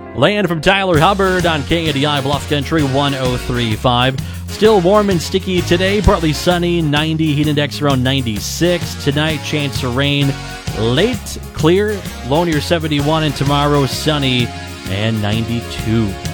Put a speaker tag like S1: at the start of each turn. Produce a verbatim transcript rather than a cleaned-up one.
S1: Land from Tyler Hubbard on K A D I Bluff Country one oh three point five. Still warm and sticky today, partly sunny, ninety, heat index around ninety-six. Tonight, chance of rain, late, clear, low near seventy-one, and tomorrow, sunny and ninety-two.